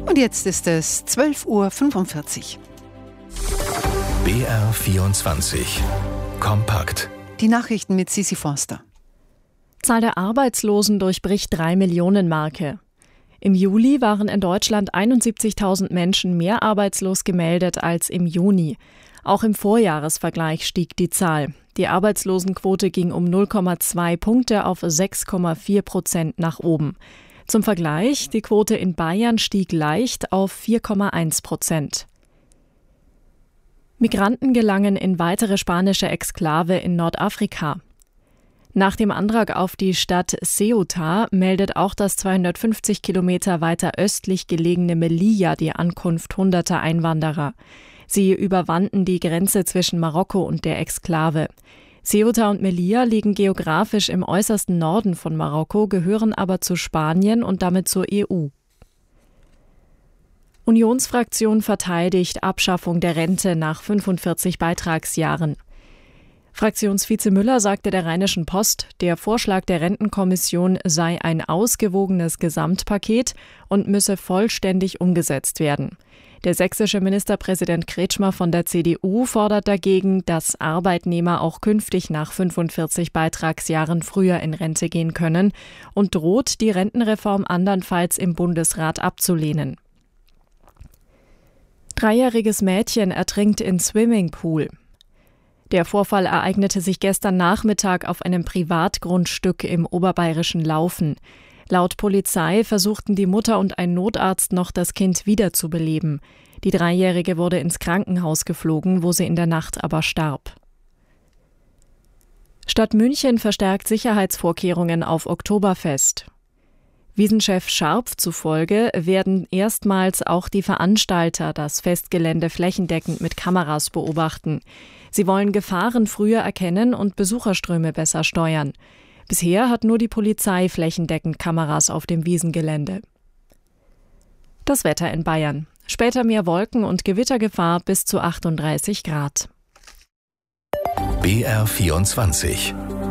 Und jetzt ist es 12:45 Uhr. BR24 Kompakt. Die Nachrichten mit Sisi Forster. Zahl der Arbeitslosen durchbricht 3-Millionen-Marke. Im Juli waren in Deutschland 71.000 Menschen mehr arbeitslos gemeldet als im Juni. Auch im Vorjahresvergleich stieg die Zahl. Die Arbeitslosenquote ging um 0,2 Punkte auf 6,4% nach oben. Zum Vergleich, die Quote in Bayern stieg leicht auf 4,1%. Migranten gelangen in weitere spanische Exklave in Nordafrika. Nach dem Antrag auf die Stadt Ceuta meldet auch das 250 Kilometer weiter östlich gelegene Melilla die Ankunft hunderter Einwanderer. Sie überwanden die Grenze zwischen Marokko und der Exklave. Ceuta und Melilla liegen geografisch im äußersten Norden von Marokko, gehören aber zu Spanien und damit zur EU. Unionsfraktion verteidigt Abschaffung der Rente nach 45 Beitragsjahren. Fraktionsvize Müller sagte der Rheinischen Post, der Vorschlag der Rentenkommission sei ein ausgewogenes Gesamtpaket und müsse vollständig umgesetzt werden. Der sächsische Ministerpräsident Kretschmer von der CDU fordert dagegen, dass Arbeitnehmer auch künftig nach 45 Beitragsjahren früher in Rente gehen können und droht, die Rentenreform andernfalls im Bundesrat abzulehnen. 3-jähriges Mädchen ertrinkt in Swimmingpool. Der Vorfall ereignete sich gestern Nachmittag auf einem Privatgrundstück im oberbayerischen Laufen. Laut Polizei versuchten die Mutter und ein Notarzt noch, das Kind wiederzubeleben. Die 3-Jährige wurde ins Krankenhaus geflogen, wo sie in der Nacht aber starb. Stadt München verstärkt Sicherheitsvorkehrungen auf Oktoberfest. Wiesenchef Scharpf zufolge werden erstmals auch die Veranstalter das Festgelände flächendeckend mit Kameras beobachten. Sie wollen Gefahren früher erkennen und Besucherströme besser steuern. Bisher hat nur die Polizei flächendeckend Kameras auf dem Wiesengelände. Das Wetter in Bayern. Später mehr Wolken und Gewittergefahr bis zu 38 Grad. BR24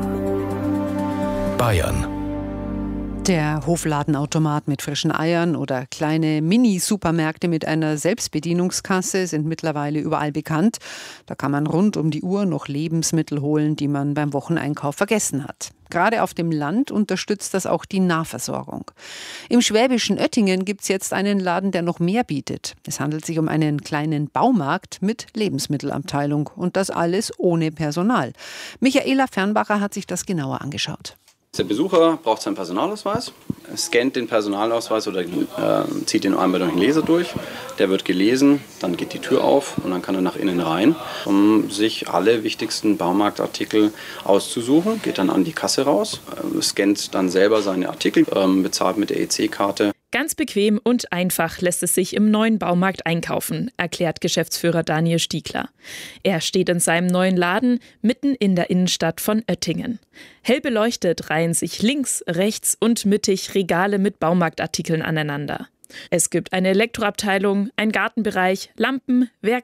Bayern. Der Hofladenautomat mit frischen Eiern oder kleine Mini-Supermärkte mit einer Selbstbedienungskasse sind mittlerweile überall bekannt. Da kann man rund um die Uhr noch Lebensmittel holen, die man beim Wocheneinkauf vergessen hat. Gerade auf dem Land unterstützt das auch die Nahversorgung. Im schwäbischen Oettingen gibt es jetzt einen Laden, der noch mehr bietet. Es handelt sich um einen kleinen Baumarkt mit Lebensmittelabteilung und das alles ohne Personal. Michaela Fernbacher hat sich das genauer angeschaut. Der Besucher braucht seinen Personalausweis, scannt den Personalausweis oder zieht den einmal durch den Leser durch. Der wird gelesen, dann geht die Tür auf und dann kann er nach innen rein, um sich alle wichtigsten Baumarktartikel auszusuchen. Geht dann an die Kasse raus, scannt dann selber seine Artikel, bezahlt mit der EC-Karte. Ganz bequem und einfach lässt es sich im neuen Baumarkt einkaufen, erklärt Geschäftsführer Daniel Stiegler. Er steht in seinem neuen Laden mitten in der Innenstadt von Oettingen. Hell beleuchtet reihen sich links, rechts und mittig Regale mit Baumarktartikeln aneinander. Es gibt eine Elektroabteilung, einen Gartenbereich, Lampen, Werkzeuge,